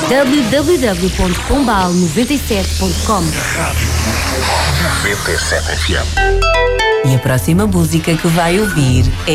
www.pombal97.com. 97 FM. E a próxima música que vai ouvir é